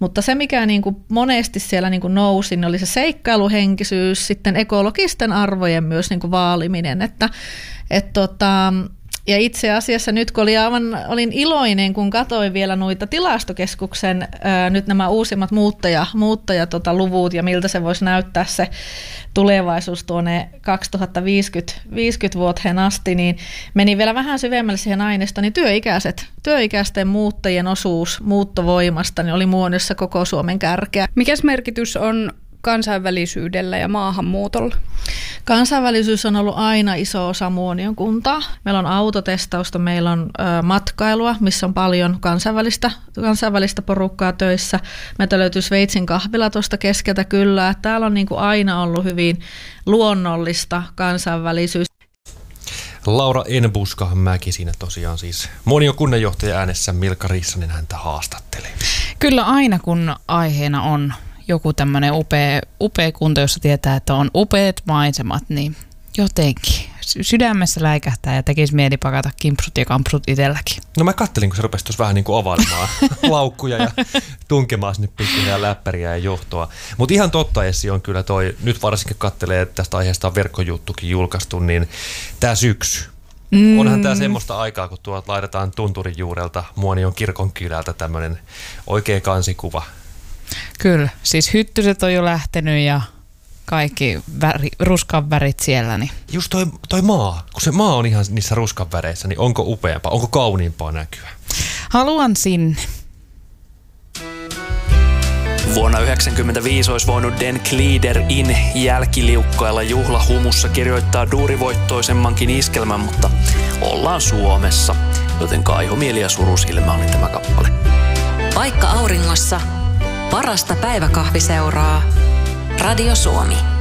Mutta se, mikä niin kuin monesti siellä niin kuin nousi, niin oli se seikkailuhenkisyys, sitten ekologisten arvojen myös niin kuin vaaliminen, ja itse asiassa nyt kun olin iloinen, kun katsoin vielä noita Tilastokeskuksen nyt nämä uusimmat muuttajat-luvut ja miltä se voisi näyttää se tulevaisuus tuonne 2050 vuoteen asti, niin meni vielä vähän syvemmälle siihen aineistoon, niin työikäisten muuttajien osuus muuttovoimasta niin oli muodossa koko Suomen kärkeä. Mikäs merkitys on kansainvälisyydellä ja maahanmuutolla? Kansainvälisyys on ollut aina iso osa Muonion kuntaa. Meillä on autotestausta, meillä on matkailua, missä on paljon kansainvälistä porukkaa töissä. Meiltä löytyy Sveitsin kahvila tuosta keskeltä kyllä. Täällä on niin kuin aina ollut hyvin luonnollista kansainvälisyys. Laura Enbuska-Mäki siinä tosiaan siis Muonion kunnanjohtaja äänessä, Milka Rissanen häntä haastatteli. Kyllä aina kun aiheena on joku tämmöinen upea kunta, jossa tietää, että on upeat maisemat, niin jotenkin sydämessä läikähtää ja tekisi mieli pakata kimpsut ja kampsut itselläkin. No mä kattelin, kun se rupesi tuossa vähän niin kuin availemaan laukkuja ja tunkemaan sinne pikkuhiljaa läppäriä ja johtoa. Mutta ihan totta, Essi, on kyllä toi, nyt varsinkin kattelee, että tästä aiheesta on verkkojuttukin julkaistu, niin tää syksy. Onhan tää semmoista aikaa, kun tuolta laitetaan tunturin juurelta Muonion kirkonkylältä tämmöinen oikea kansikuva. Kyllä, siis hyttyset on jo lähtenyt ja kaikki ruskan värit siellä. Niin. Just toi maa, kun se maa on ihan niissä ruskan väreissä, niin onko upeampaa, onko kauniimpaa näkyä? Haluan sinne. Vuonna 1995 olisi voinut Den Glider in jälkiliukkailla juhlahumussa kirjoittaa duurivoittoisemmankin iskelmän, mutta ollaan Suomessa, joten kaihomieli ja surusilmä oli tämä kappale. Vaikka auringossa, parasta päiväkahviseuraa. Radio Suomi.